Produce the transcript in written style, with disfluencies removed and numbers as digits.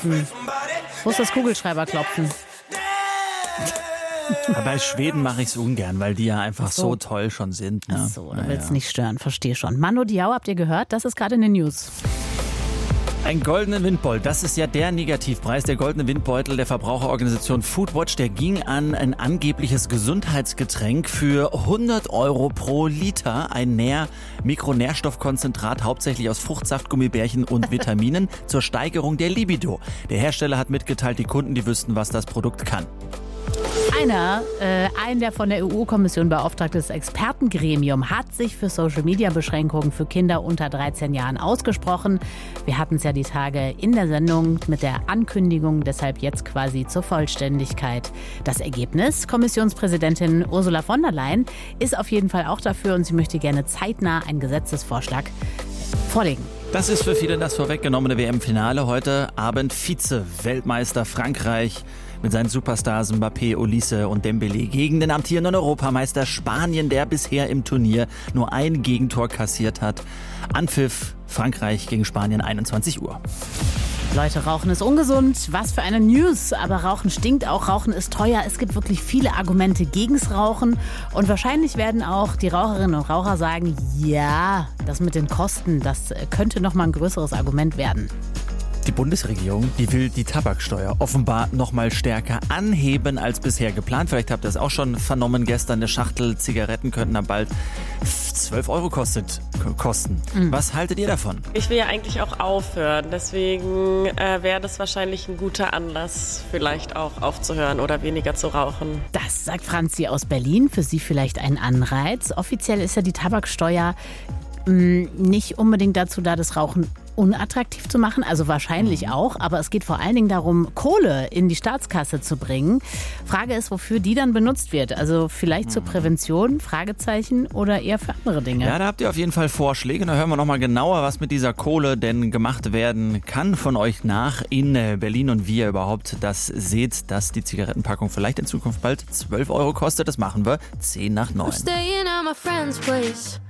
Wo ist das Kugelschreiberklopfen? Aber bei Schweden mache ich es ungern, weil die ja einfach so toll schon sind. Ne? Ach so, du willst nicht stören, verstehe schon. Manu Diao, habt ihr gehört? Das ist gerade in den News. Ein goldenen Windbeutel, das ist ja der Negativpreis, der goldene Windbeutel der Verbraucherorganisation Foodwatch, der ging an ein angebliches Gesundheitsgetränk für 100 € pro Liter, ein Mikronährstoffkonzentrat, hauptsächlich aus Fruchtsaft, Gummibärchen und Vitaminen zur Steigerung der Libido. Der Hersteller hat mitgeteilt, die Kunden, die wüssten, was das Produkt kann. Ein der von der EU-Kommission beauftragtes Expertengremium hat sich für Social-Media-Beschränkungen für Kinder unter 13 Jahren ausgesprochen. Wir hatten es ja die Tage in der Sendung mit der Ankündigung, deshalb jetzt quasi zur Vollständigkeit. Das Ergebnis: Kommissionspräsidentin Ursula von der Leyen ist auf jeden Fall auch dafür und sie möchte gerne zeitnah einen Gesetzesvorschlag vorlegen. Das ist für viele das vorweggenommene WM-Finale. Heute Abend Vize-Weltmeister Frankreich mit seinen Superstars Mbappé, Olise und Dembélé gegen den amtierenden Europameister Spanien, der bisher im Turnier nur ein Gegentor kassiert hat. Anpfiff Frankreich gegen Spanien, 21 Uhr. Leute, Rauchen ist ungesund. Was für eine News. Aber Rauchen stinkt auch. Rauchen ist teuer. Es gibt wirklich viele Argumente gegens Rauchen. Und wahrscheinlich werden auch die Raucherinnen und Raucher sagen, ja, das mit den Kosten, das könnte noch mal ein größeres Argument werden. Die Bundesregierung, die will die Tabaksteuer offenbar noch mal stärker anheben als bisher geplant. Vielleicht habt ihr es auch schon vernommen gestern. Eine Schachtel Zigaretten könnten dann bald 12 € kosten. Was haltet ihr davon? Ich will ja eigentlich auch aufhören. Deswegen wäre das wahrscheinlich ein guter Anlass, vielleicht auch aufzuhören oder weniger zu rauchen. Das sagt Franzi aus Berlin. Für sie vielleicht ein Anreiz. Offiziell ist ja die Tabaksteuer nicht unbedingt dazu da, das Rauchen unattraktiv zu machen, also wahrscheinlich auch, aber es geht vor allen Dingen darum, Kohle in die Staatskasse zu bringen. Frage ist, wofür die dann benutzt wird. Also vielleicht zur Prävention, Fragezeichen, oder eher für andere Dinge. Ja, da habt ihr auf jeden Fall Vorschläge. Da hören wir nochmal genauer, was mit dieser Kohle denn gemacht werden kann, von euch nach in Berlin und wie ihr überhaupt das seht, dass die Zigarettenpackung vielleicht in Zukunft bald 12 € kostet. Das machen wir 10 nach 9.